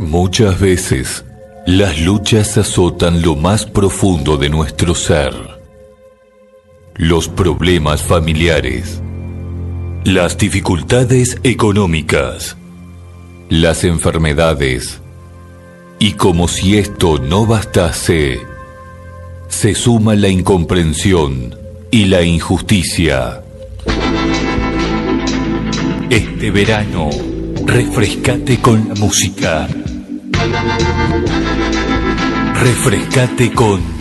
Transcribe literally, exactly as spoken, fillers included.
Muchas veces, las luchas azotan lo más profundo de nuestro ser. Los problemas familiares, las dificultades económicas, las enfermedades. Y como si esto no bastase, se suma la incomprensión y la injusticia. Este verano, refrescate con la música. Refrescate con